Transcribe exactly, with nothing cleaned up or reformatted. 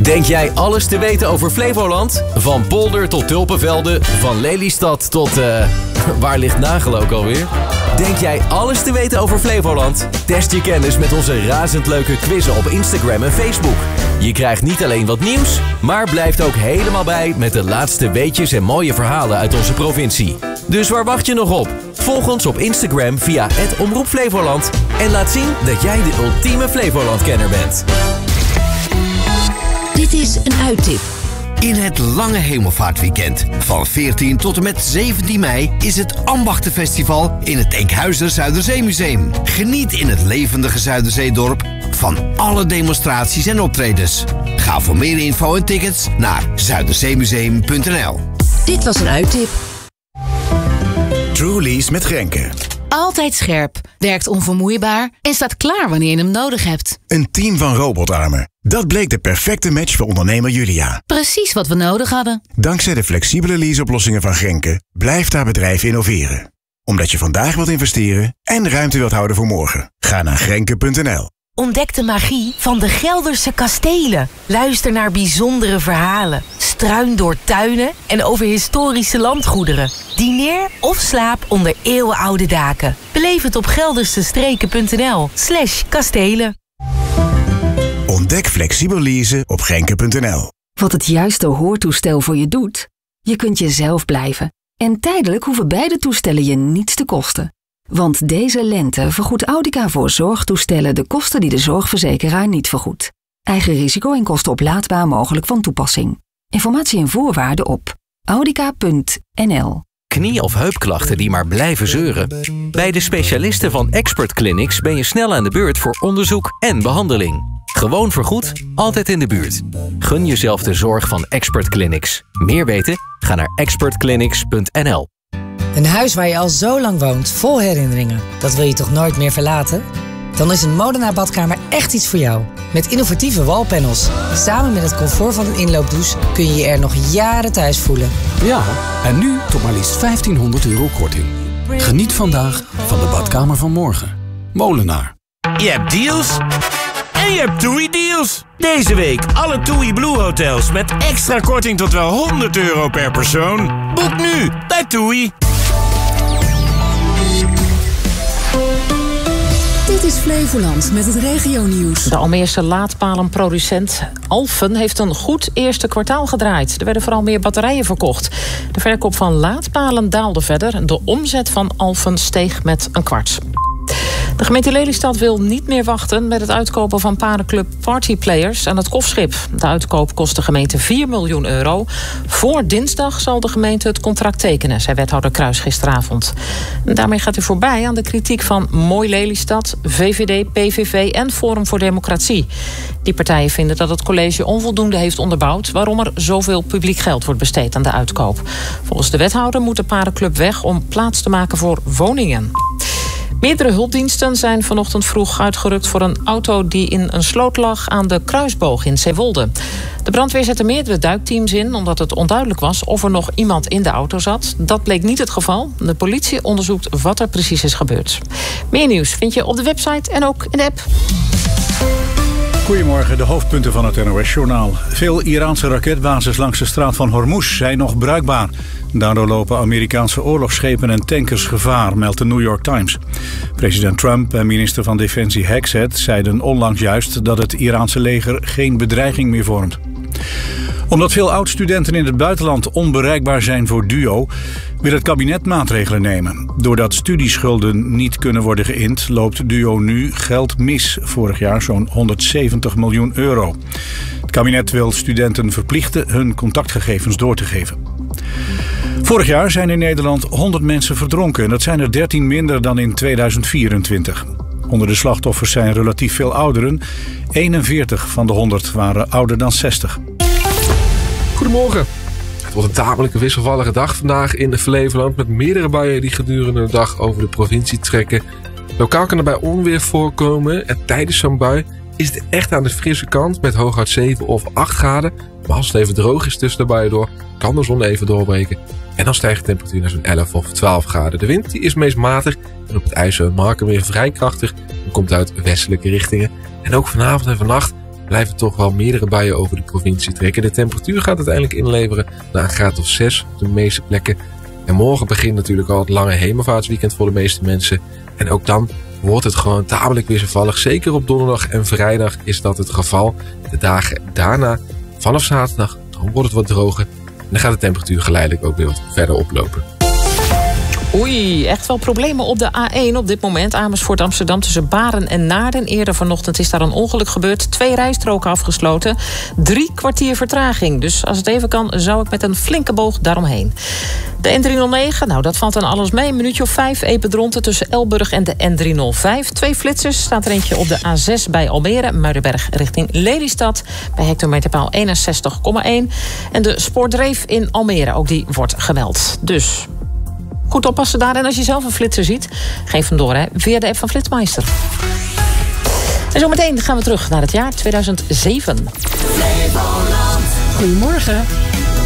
Denk jij alles te weten over Flevoland? Van polder tot tulpenvelden, van Lelystad tot... Uh, waar ligt Nagel ook alweer? Denk jij alles te weten over Flevoland? Test je kennis met onze razend leuke quizzen op Instagram en Facebook. Je krijgt niet alleen wat nieuws, maar blijft ook helemaal bij met de laatste weetjes en mooie verhalen uit onze provincie. Dus waar wacht je nog op? Volg ons op Instagram via at Omroep Flevoland en laat zien dat jij de ultieme Flevoland-kenner bent. Dit is een uittip. In het lange hemelvaartweekend van veertien tot en met zeventien mei is het Ambachtenfestival in het Enkhuizer Zuiderzeemuseum. Geniet in het levendige Zuiderzeedorp van alle demonstraties en optredens. Ga voor meer info en tickets naar zuiderzeemuseum punt n l. Dit was een uittip. Truly's met Grenke. Altijd scherp, werkt onvermoeibaar en staat klaar wanneer je hem nodig hebt. Een team van robotarmen. Dat bleek de perfecte match voor ondernemer Julia. Precies wat we nodig hadden. Dankzij de flexibele leaseoplossingen van Grenke blijft haar bedrijf innoveren. Omdat je vandaag wilt investeren en ruimte wilt houden voor morgen. Ga naar grenke punt n l. Ontdek de magie van de Gelderse kastelen. Luister naar bijzondere verhalen. Struin door tuinen en over historische landgoederen. Dineer of slaap onder eeuwenoude daken. Beleef het op geldersestreken punt n l slash kastelen. Ontdek flexibel leasen op grenke punt n l. Wat het juiste hoortoestel voor je doet? Je kunt jezelf blijven. En tijdelijk hoeven beide toestellen je niets te kosten. Want deze lente vergoedt Audica voor zorgtoestellen de kosten die de zorgverzekeraar niet vergoedt. Eigen risico en kosten oplaadbaar mogelijk van toepassing. Informatie en voorwaarden op audica punt n l. Knie- of heupklachten die maar blijven zeuren? Bij de specialisten van Expert Clinics ben je snel aan de beurt voor onderzoek en behandeling. Gewoon vergoed, altijd in de buurt. Gun jezelf de zorg van Expert Clinics. Meer weten? Ga naar expert clinics punt n l. Een huis waar je al zo lang woont, vol herinneringen. Dat wil je toch nooit meer verlaten? Dan is een Molenaar badkamer echt iets voor jou. Met innovatieve wallpanels. Samen met het comfort van een inloopdouche kun je je er nog jaren thuis voelen. Ja, en nu tot maar liefst vijftienhonderd euro korting. Geniet vandaag van de badkamer van morgen. Molenaar. Je hebt deals en je hebt TUI deals. Deze week alle TUI Blue hotels met extra korting tot wel honderd euro per persoon. Boek nu bij TUI. Dit is Flevoland met het regionieuws. De Almeerse laadpalenproducent Alfen heeft een goed eerste kwartaal gedraaid. Er werden vooral meer batterijen verkocht. De verkoop van laadpalen daalde verder. De omzet van Alfen steeg met een kwart. De gemeente Lelystad wil niet meer wachten met het uitkopen van paardenclub Partyplayers aan het Kofschip. De uitkoop kost de gemeente vier miljoen euro. Voor dinsdag zal de gemeente het contract tekenen, zei wethouder Kruis gisteravond. En daarmee gaat hij voorbij aan de kritiek van Mooi Lelystad, V V D, P V V en Forum voor Democratie. Die partijen vinden dat het college onvoldoende heeft onderbouwd waarom er zoveel publiek geld wordt besteed aan de uitkoop. Volgens de wethouder moet de paardenclub weg om plaats te maken voor woningen. Meerdere hulpdiensten zijn vanochtend vroeg uitgerukt voor een auto die in een sloot lag aan de Kruisboog in Zeewolde. De brandweer zette meerdere duikteams in omdat het onduidelijk was of er nog iemand in de auto zat. Dat bleek niet het geval. De politie onderzoekt wat er precies is gebeurd. Meer nieuws vind je op de website en ook in de app. Goedemorgen, de hoofdpunten van het N O S-journaal. Veel Iraanse raketbases langs de straat van Hormuz zijn nog bruikbaar. Daardoor lopen Amerikaanse oorlogsschepen en tankers gevaar, meldt de New York Times. President Trump en minister van Defensie Hexet zeiden onlangs juist dat het Iraanse leger geen bedreiging meer vormt. Omdat veel oud-studenten in het buitenland onbereikbaar zijn voor DUO, wil het kabinet maatregelen nemen. Doordat studieschulden niet kunnen worden geïnd, loopt DUO nu geld mis. Vorig jaar zo'n honderdzeventig miljoen euro. Het kabinet wil studenten verplichten hun contactgegevens door te geven. Vorig jaar zijn in Nederland honderd mensen verdronken. Dat zijn er dertien minder dan in tweeduizend vierentwintig. Onder de slachtoffers zijn relatief veel ouderen. eenenveertig van de honderd waren ouder dan zestig. Goedemorgen. Het wordt een tamelijk wisselvallige dag vandaag in Flevoland met meerdere buien die gedurende de dag over de provincie trekken. Lokaal kan er bij onweer voorkomen en tijdens zo'n bui is het echt aan de frisse kant met hooguit zeven of acht graden. Maar als het even droog is tussen de buien door, kan de zon even doorbreken. En dan stijgt de temperatuur naar zo'n elf of twaalf graden. De wind die is meest matig en op het IJsselmeer weer vrij krachtig en komt uit westelijke richtingen. En ook vanavond en vannacht blijven toch wel meerdere buien over de provincie trekken. De temperatuur gaat uiteindelijk inleveren naar een graad of zes op de meeste plekken. En morgen begint natuurlijk al het lange hemelvaartsweekend voor de meeste mensen. En ook dan wordt het gewoon tamelijk wisselvallig. Zeker op donderdag en vrijdag is dat het geval. De dagen daarna, vanaf zaterdag, dan wordt het wat droger. En dan gaat de temperatuur geleidelijk ook weer wat verder oplopen. Oei, echt wel problemen op de A één op dit moment. Amersfoort Amsterdam tussen Baren en Naarden. Eerder vanochtend is daar een ongeluk gebeurd. Twee rijstroken afgesloten. Drie kwartier vertraging. Dus als het even kan, zou ik met een flinke boog daaromheen. De N driehonderdnegen, nou dat valt dan alles mee. Een minuutje of vijf, Ependronte tussen Elburg en de N driehonderdvijf. Twee flitsers, staat er eentje op de A zes bij Almere. Muidenberg richting Lelystad. Bij hectometerpaal eenenzestig komma één. En de Spoordreef in Almere, ook die wordt gemeld. Dus goed oppassen daar. En als je zelf een flitser ziet, geef hem door hè, via de app van Flitsmeister. En zometeen gaan we terug naar het jaar tweeduizend zeven. Goedemorgen.